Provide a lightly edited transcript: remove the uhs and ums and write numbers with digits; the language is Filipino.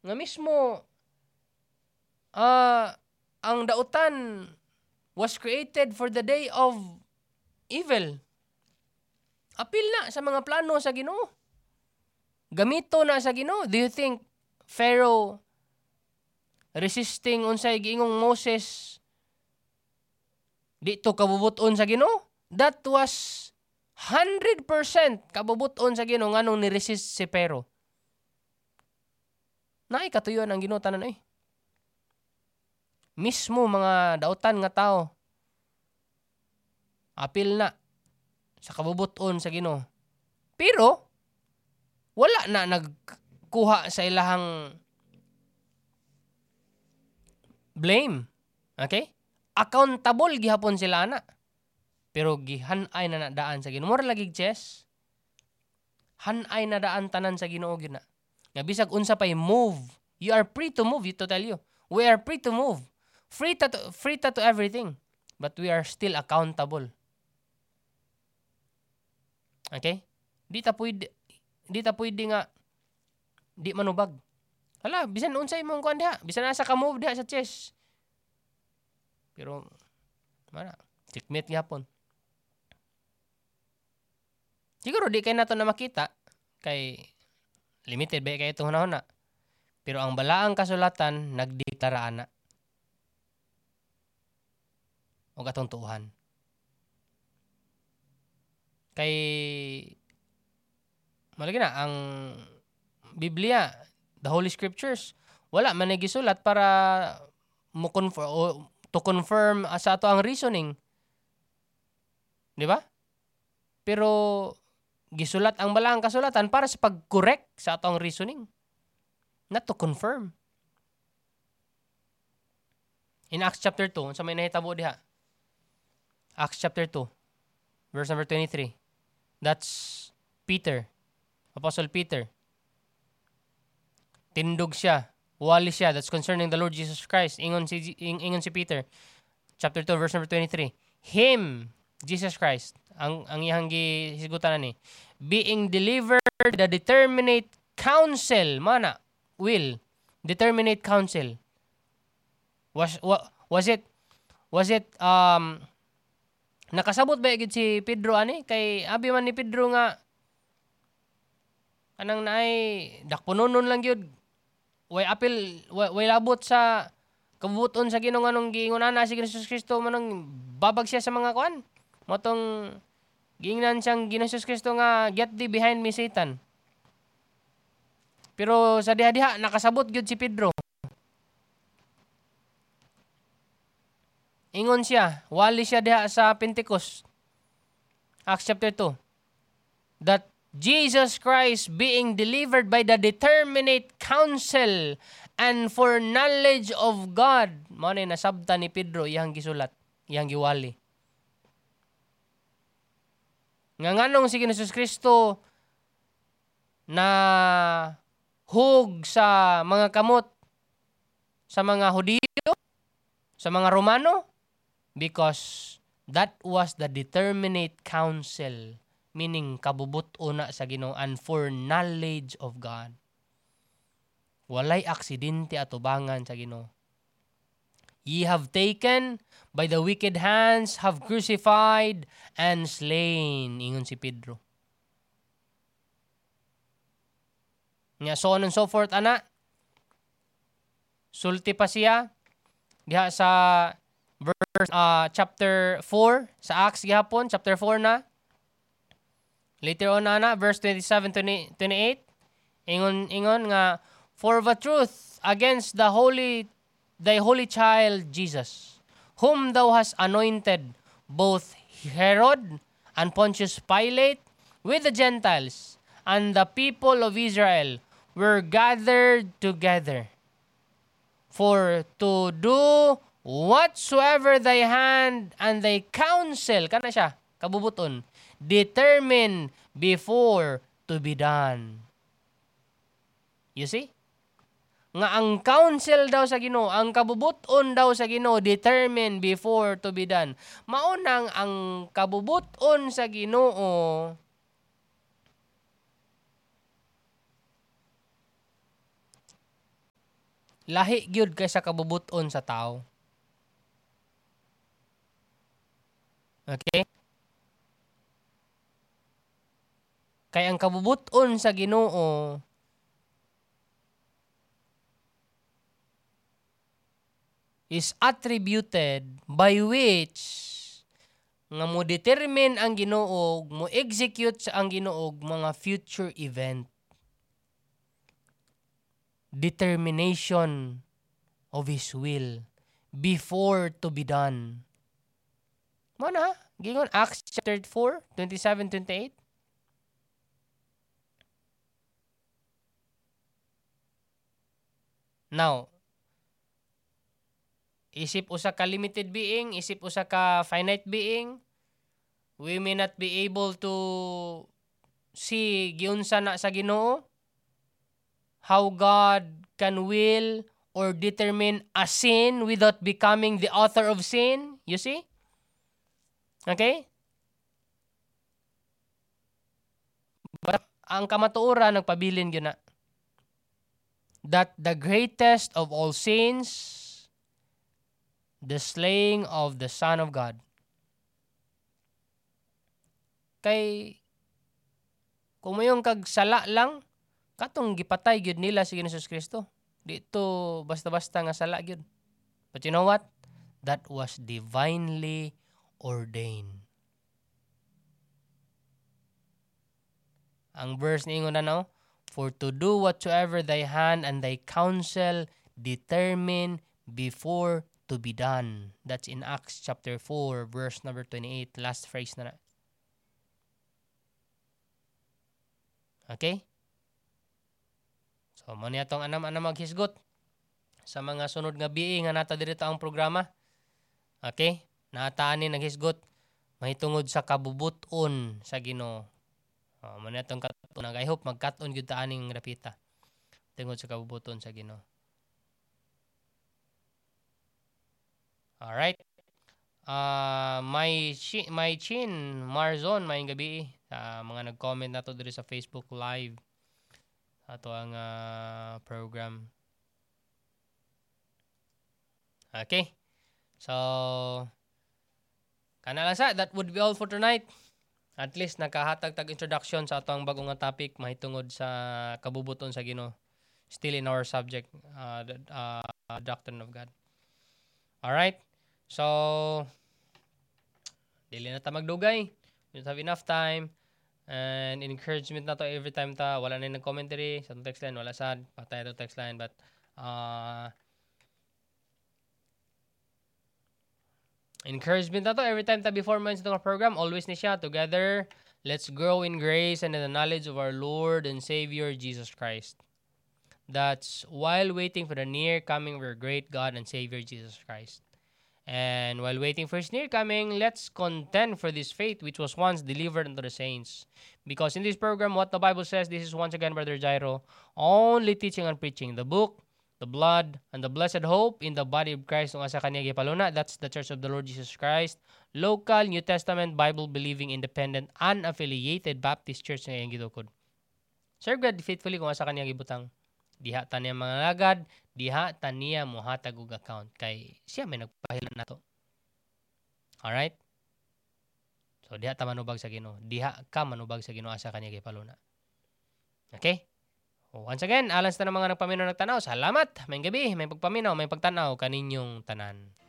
nga mismo ang dautan was created for the day of evil. Apil na sa mga plano sa Ginoo. Gamito na sa Ginoo. Do you think Pharaoh resisting unsay giingong Moses dito kabubuton sa Ginoo? That was 100% kabubuton sa Ginoo nganong ni-resist si Pharaoh. Naay katuyon ang Ginoo tanan ay. Mismo mga dautan nga tao apil na sa kabubuton sa Ginoo. Pero wala na nagkuha sa ilahang blame. Okay? Accountable gihapon sila na. Pero gihanay na nadaan sa Ginoo. Mura lagi chess. Hanay na daan tanan sa Ginoo gyud na. Nga bisag unsa pay move. You are free to move, to tell you. We are free to move. Free to everything. But we are still accountable. Okay? Di ta pwede nga di manubag. Hala, bisan unsay mong kuan diha, bisan asa ka move diha sa chess. Pero mana, checkmate gyapon. Siguro di kay nato na makita kay limited ba kay itong hunahuna. Pero ang balaang kasulatan nagdeklara ana. O katong tuuhan. Kay malagi na ang Biblia, the Holy Scriptures, wala man gisulat para to confirm sa ato ang reasoning. Di ba? Pero gisulat ang balaang kasulatan para sa pag-correct sa ato ang reasoning. Not to confirm. In Acts chapter 2, sa may nahitabo diha. Acts chapter 2, verse number 23. That's Peter. Apostle Peter. Tindog siya. Wali siya. That's concerning the Lord Jesus Christ. Ingon si Peter. Chapter 2, verse number 23. Him, Jesus Christ, ang iyang gisigutan ni, being delivered the determinate counsel, determinate counsel. Was it nakasabot ba gid si Pedro ani kay abi man ni Pedro nga anang naay dakpunonon lang gyud way apil way labot sa kabubuton sa Ginoo nganong giingon ana si Jesus Kristo manong babag siya sa mga kuan motong giingnan siyang Jesus Kristo nga get thee behind me Satan. Pero sa diha-diha nakasabot gyud si Pedro. Ingon siya, wali siya diha sa Pentecost. Acts chapter 2. That Jesus Christ being delivered by the determinate counsel and foreknowledge of God. Mao na nasabta ni Pedro iyang gisulat, iyang giwali. Nganong si Jesus Kristo na hug sa mga kamot sa mga Hudiyo, sa mga Romano? Because that was the determinate counsel, meaning kabubuto na sa Ginoo and foreknowledge of God. Walay aksidente atubangan sa Ginoo. Ye have taken by the wicked hands, have crucified and slain. Ingon si Pedro. Nga so on and so forth, ana. Sulti pa siya. Diha sa verse chapter 4 sa Acts gihapon, chapter 4 na. Later on na verse 27 to 28. Ingon nga, for the truth against thy holy child Jesus, whom thou hast anointed, both Herod and Pontius Pilate with the Gentiles and the people of Israel were gathered together for to do whatsoever thy hand and thy counsel, kana siya, kabubuton, determine before to be done. You see? Nga ang counsel daw sa Ginoo, ang kabubuton daw sa Ginoo, determine before to be done. Maunang ang kabubuton sa Ginoo lahi gyud kaysa kabubuton sa tao. Okay? Kay ang kabubuton sa Ginoo is attributed by which nga mo determine ang Ginoo, mo execute sa ang Ginoo mga future event. Determination of His will before to be done. Mana? Gingon Acts chapter 4, 27-28. Now, isip usa ka limited being, isip usa ka finite being, we may not be able to see giunsa na sa Ginoo, how God can will or determine a sin without becoming the author of sin. You see? Okay? But ang kamatuoran nagpabilin gyud na that the greatest of all sins, the slaying of the Son of God. Kay kung mayong kag sala lang, katong gipatay gyud nila si Jesus Kristo. Dito basta-basta nga sala gyud. But you know what? That was divinely ordained. Ang verse niingon na for to do whatsoever thy hand and thy counsel determine before to be done. That's in Acts chapter 4, verse number 28. Last phrase na. Okay? So, mo niya itong anam-anam maghisgot sa mga sunod nga biing nga nata dito ang programa. Okay? Naataan ni naghisgot mahitungod sa kabubuton sa Ginoo. Mo niya itong katunan. I hope magkaton gyud ta aning rapita tungod sa kabubuton sa Ginoo. Alright. My chin Marzon may gabi mga nag-comment na to diri sa Facebook live ato ang program. Okay. So kana lang sa that would be all for tonight. At least nakahatag tag introduction sa atong bagong nga topic mahitungod sa kabubuton sa Ginoo. Still in our subject doctrine of God. All right. So dili na ta magdugay. We don't have enough time. And encouragement na to every time ta wala na yung commentary sa text line, wala sad patay to text line, but encouragement na to every time ta before man sa program, always ni siya together. Let's grow in grace and in the knowledge of our Lord and Savior Jesus Christ. That's while waiting for the near coming of our great God and Savior Jesus Christ. And while waiting for His near coming, let's contend for this faith which was once delivered unto the saints. Because in this program, what the Bible says, this is once again Brother Jairo, only teaching and preaching the book, the blood, and the blessed hope in the body of Christ ng asa kaniya gipaluna. That's the Church of the Lord Jesus Christ, local, New Testament, Bible-believing, independent, unaffiliated Baptist Church na iyang gitukod. Serve God faithfully kung asa kaniya gibutang. Diha ta niya mga lagad, diha ta niya mohatag og account kay siya may nagpahilan nato. Alright? So diha ta manubag sa Ginoo. Diha ka manubag sa Ginoo asa kaniya gipaluna. Okay? Once again, alas na ng mga nagpaminaw nagtanaw. Salamat. May gabi, may pagpaminaw, may pagtanaw kaninyong tanan.